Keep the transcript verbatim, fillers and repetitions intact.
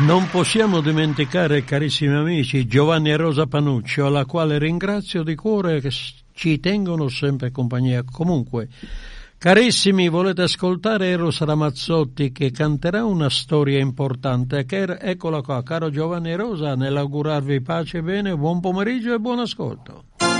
Non possiamo dimenticare, carissimi amici, Giovanni e Rosa Panuccio, alla quale ringrazio di cuore che ci tengono sempre compagnia. Comunque, carissimi, volete ascoltare Eros Ramazzotti che canterà una storia importante. Che, eccola qua, caro Giovanni e Rosa, nell'augurarvi pace e bene, buon pomeriggio e buon ascolto.